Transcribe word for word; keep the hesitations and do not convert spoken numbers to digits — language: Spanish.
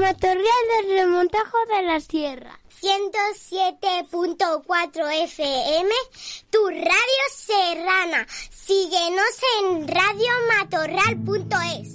Matorral del Remontajo de la Sierra. ciento siete punto cuatro F M, tu radio serrana. Síguenos en radio matorral punto es.